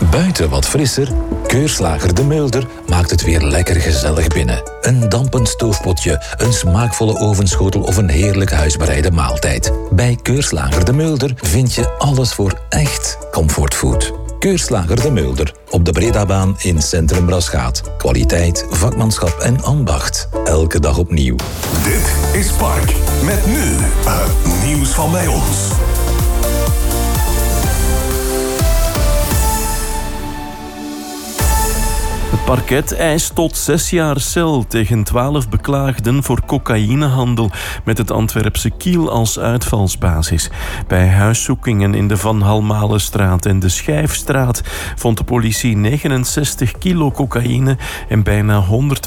Buiten wat frisser, Keurslager De Mulder maakt het weer lekker gezellig binnen. Een dampend stoofpotje, een smaakvolle ovenschotel of een heerlijk huisbereide maaltijd. Bij Keurslager De Mulder vind je alles voor echt comfortfood. Keurslager De Mulder, op de Bredabaan in Centrum Braschaat. Kwaliteit, vakmanschap en ambacht. Elke dag opnieuw. Dit is Park. Met nu het nieuws van bij ons. Het parket eist tot 6 jaar cel tegen 12 beklaagden voor cocaïnehandel met het Antwerpse Kiel als uitvalsbasis. Bij huiszoekingen in de Van Halmalenstraat en de Schijfstraat vond de politie 69 kilo cocaïne en bijna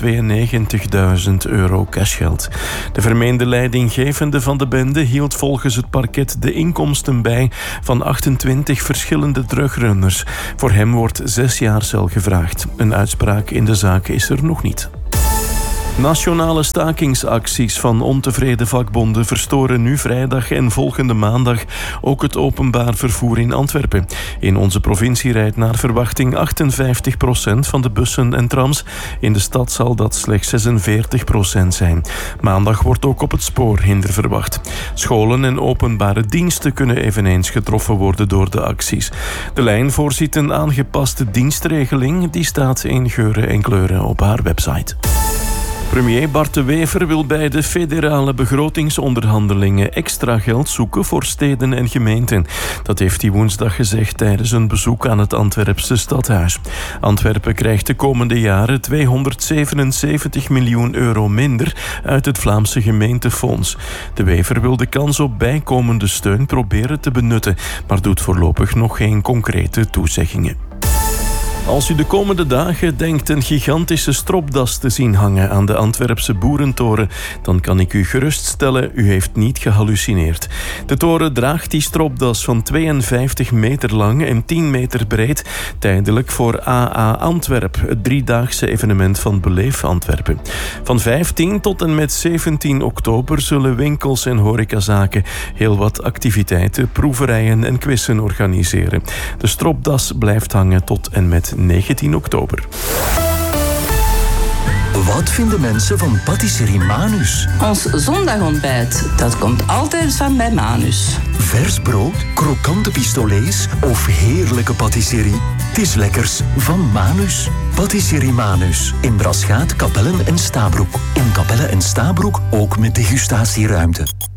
€192.000 cashgeld. De vermeende leidinggevende van de bende hield volgens het parket de inkomsten bij van 28 verschillende drugrunners. Voor hem wordt 6 jaar cel gevraagd. Een uitspraak in de zaak is er nog niet. Nationale stakingsacties van ontevreden vakbonden verstoren nu vrijdag en volgende maandag ook het openbaar vervoer in Antwerpen. In onze provincie rijdt naar verwachting 58% van de bussen en trams. In de stad zal dat slechts 46% zijn. Maandag wordt ook op het spoor hinder verwacht. Scholen en openbare diensten kunnen eveneens getroffen worden door de acties. De lijn voorziet een aangepaste dienstregeling. Die staat in geuren en kleuren op haar website. Premier Bart De Wever wil bij de federale begrotingsonderhandelingen extra geld zoeken voor steden en gemeenten. Dat heeft hij woensdag gezegd tijdens een bezoek aan het Antwerpse stadhuis. Antwerpen krijgt de komende jaren €277 miljoen minder uit het Vlaamse gemeentefonds. De Wever wil de kans op bijkomende steun proberen te benutten, maar doet voorlopig nog geen concrete toezeggingen. Als u de komende dagen denkt een gigantische stropdas te zien hangen aan de Antwerpse Boerentoren, dan kan ik u geruststellen, u heeft niet gehallucineerd. De toren draagt die stropdas van 52 meter lang en 10 meter breed, tijdelijk voor AA Antwerp, het 3-daagse evenement van Beleef Antwerpen. Van 15 tot en met 17 oktober zullen winkels en horecazaken heel wat activiteiten, proeverijen en quizzen organiseren. De stropdas blijft hangen tot en met 19 oktober. Wat vinden mensen van patisserie Manus? Ons zondagontbijt, dat komt altijd van bij Manus. Vers brood, krokante pistolets of heerlijke patisserie? Het is lekkers van Manus. Patisserie Manus. In Braschaat, Kapellen en Stabroek. In Kapellen en Stabroek ook met degustatieruimte.